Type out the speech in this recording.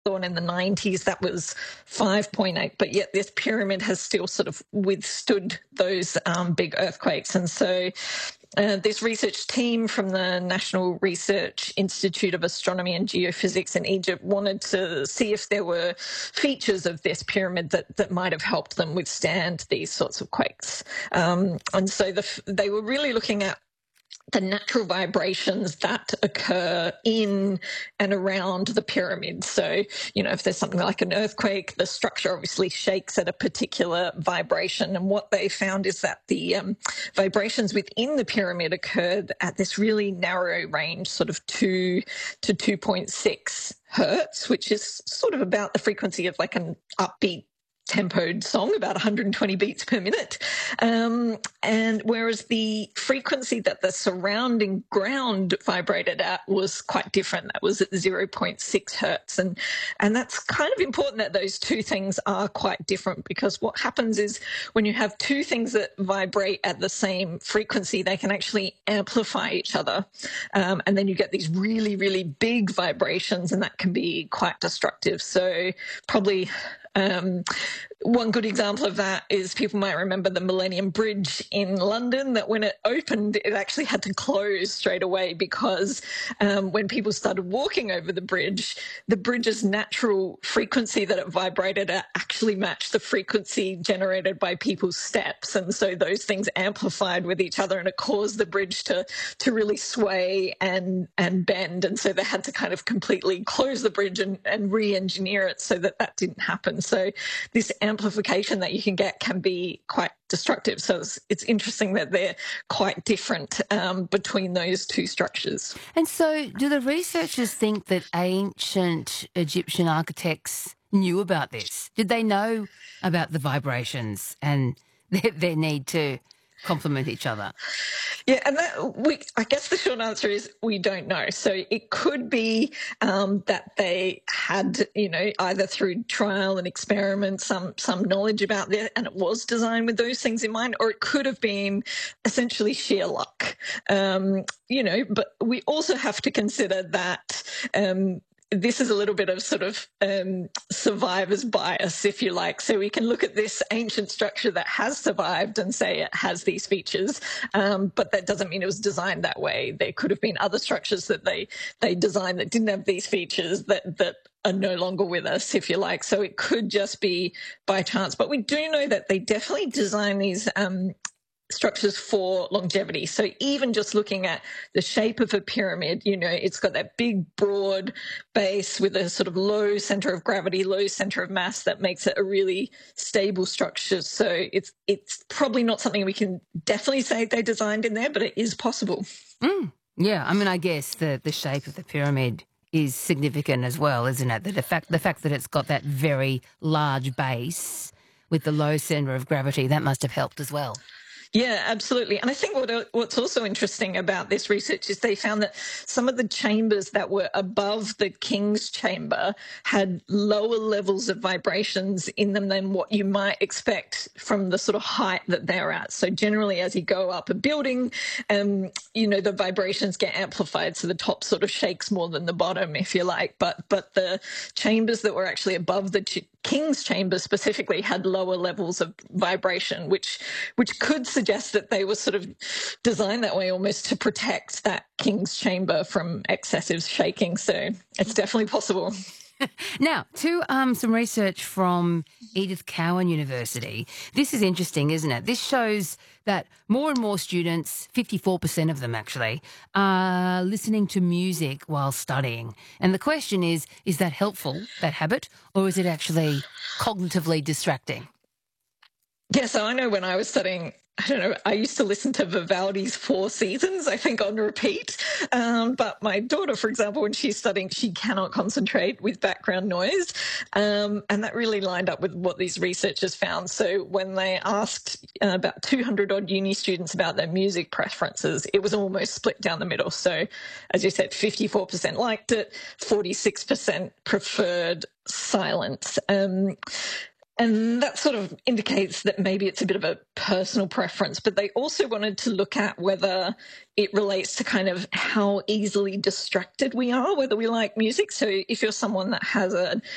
thought in the 90s that was 5.8, but yet this pyramid has still sort of withstood those big earthquakes. And so this research team from the National Research Institute of Astronomy and Geophysics in Egypt wanted to see if there were features of this pyramid that might have helped them withstand these sorts of quakes. And so they were really looking at the natural vibrations that occur in and around the pyramid. So, if there's something like an earthquake, the structure obviously shakes at a particular vibration. And what they found is that the vibrations within the pyramid occurred at this really narrow range, sort of 2 to 2.6 hertz, which is sort of about the frequency of like an upbeat tempoed song, about 120 beats per minute. And whereas the frequency that the surrounding ground vibrated at was quite different. That was at 0.6 hertz. And that's kind of important that those two things are quite different, because what happens is when you have two things that vibrate at the same frequency, they can actually amplify each other. And then you get these really, really big vibrations, and that can be quite destructive. So probably one good example of that is people might remember the Millennium Bridge in London, that when it opened, it actually had to close straight away because when people started walking over the bridge's natural frequency that it vibrated at actually matched the frequency generated by people's steps. And so those things amplified with each other, and it caused the bridge to really sway and bend. And so they had to kind of completely close the bridge and re-engineer it so that didn't happen. So this amplification that you can get can be quite destructive. So it's interesting that they're quite different between those two structures. And so do the researchers think that ancient Egyptian architects knew about this? Did they know about the vibrations and their need to complement each other? Yeah, and I guess the short answer is we don't know. So it could be that they had, either through trial and experiment, some knowledge about it, and it was designed with those things in mind, or it could have been essentially sheer luck. But we also have to consider that this is a little bit of sort of survivor's bias, if you like. So we can look at this ancient structure that has survived and say it has these features, but that doesn't mean it was designed that way. There could have been other structures that they designed that didn't have these features that are no longer with us, if you like. So it could just be by chance. But we do know that they definitely designed these structures for longevity. So even just looking at the shape of a pyramid, it's got that big broad base with a sort of low center of gravity, low center of mass that makes it a really stable structure. So it's probably not something we can definitely say they designed in there, but it is possible. Yeah, I mean, I guess the shape of the pyramid is significant as well, isn't it? The fact that it's got that very large base with the low center of gravity, that must have helped as well. Yeah, absolutely. And I think what's also interesting about this research is they found that some of the chambers that were above the king's chamber had lower levels of vibrations in them than what you might expect from the sort of height that they're at. So generally, as you go up a building, the vibrations get amplified. So the top sort of shakes more than the bottom, if you like. But the chambers that were actually above the king's chamber specifically had lower levels of vibration, which could suggest that they were sort of designed that way almost to protect that king's chamber from excessive shaking. So it's definitely possible. Now, to some research from Edith Cowan University. This is interesting, isn't it? This shows that more and more students, 54% of them actually, are listening to music while studying. And the question is that helpful, that habit, or is it actually cognitively distracting? Yeah, so I know when I was studying, I used to listen to Vivaldi's Four Seasons, I think, on repeat. But my daughter, for example, when she's studying, she cannot concentrate with background noise. And that really lined up with what these researchers found. So when they asked about 200 odd uni students about their music preferences, it was almost split down the middle. So as you said, 54% liked it, 46% preferred silence. And that sort of indicates that maybe it's a bit of a personal preference, but they also wanted to look at whether it relates to kind of how easily distracted we are, whether we like music. So if you're someone that has a